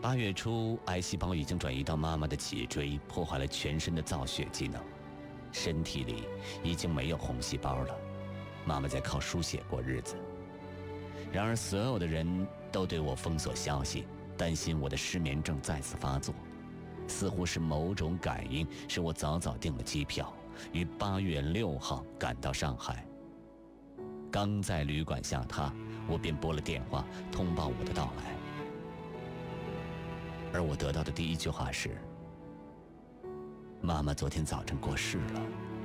8月初，癌细胞已经转移到妈妈的脊椎，破坏了全身的造血机能，身体里已经没有红细胞了。妈妈在靠输血过日子。然而，所有的人都对我封锁消息，担心我的失眠症再次发作。似乎是某种感应，使我早早订了机票，于8月6号赶到上海。刚在旅馆下榻，我便拨了电话通报我的到来。而我得到的第一句话是：妈妈昨天早晨过世了。